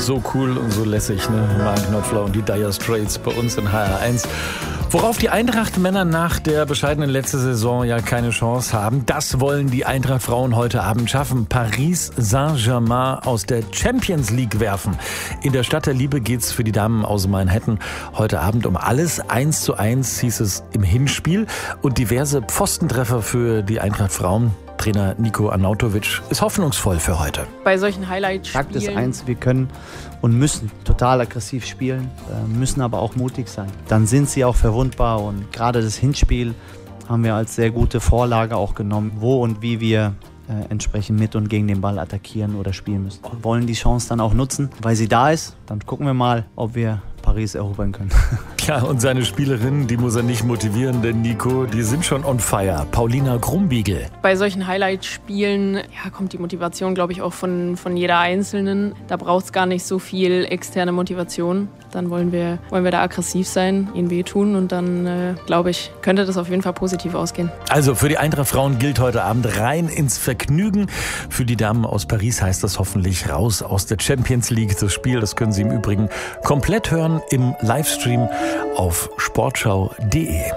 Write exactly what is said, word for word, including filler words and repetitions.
so cool und so lässig, ne? Mark Knopfler und die Dire Straits bei uns in H R eins. Worauf die Eintracht-Männer nach der bescheidenen letzten Saison ja keine Chance haben, das wollen die Eintracht-Frauen heute Abend schaffen. Paris Saint-Germain aus der Champions League werfen. In der Stadt der Liebe geht's für die Damen aus Manhattan heute Abend um alles. eins zu eins hieß es im Hinspiel und diverse Pfostentreffer für die Eintracht-Frauen. Trainer Nico Arnautovic ist hoffnungsvoll für heute. Bei solchen Highlight-Spielen... Fakt ist eins, wir können und müssen total aggressiv spielen, müssen aber auch mutig sein. Dann sind sie auch verwundbar und gerade das Hinspiel haben wir als sehr gute Vorlage auch genommen, wo und wie wir äh, entsprechend mit und gegen den Ball attackieren oder spielen müssen. Wir wollen die Chance dann auch nutzen, weil sie da ist. Dann gucken wir mal, ob wir Paris erobern können. Ja, und seine Spielerinnen, die muss er nicht motivieren, denn Nico, die sind schon on fire. Paulina Grumbiegel. Bei solchen Highlight-Spielen ja, kommt die Motivation, glaube ich, auch von, von jeder Einzelnen. Da braucht es gar nicht so viel externe Motivation. Dann wollen wir, wollen wir da aggressiv sein, ihnen wehtun und dann, äh, glaube ich, könnte das auf jeden Fall positiv ausgehen. Also für die Eintracht-Frauen gilt heute Abend rein ins Vergnügen. Für die Damen aus Paris heißt das hoffentlich raus aus der Champions League. Das Spiel, das können Sie im Übrigen komplett hören im Livestream auf sportschau punkt de.